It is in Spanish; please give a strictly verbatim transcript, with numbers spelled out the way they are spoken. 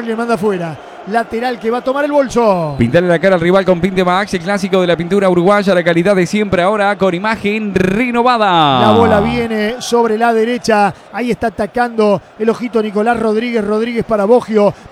y le manda afuera. Lateral que va a tomar el bolso. Pintarle la cara al rival con Pinte Max, el clásico de la pintura uruguaya, la calidad de siempre, ahora con imagen renovada. La bola viene sobre la derecha. Ahí está atacando el ojito Nicolás Rodríguez. Rodríguez para Boggio.